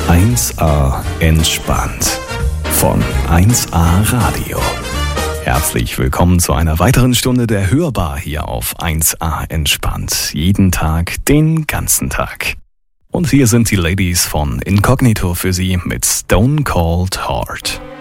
1A entspannt von 1A Radio. Herzlich willkommen zu einer weiteren Stunde der Hörbar hier auf 1A entspannt. Jeden Tag, den ganzen Tag. Und hier sind die Ladies von Incognito für Sie mit Stone Cold Heart.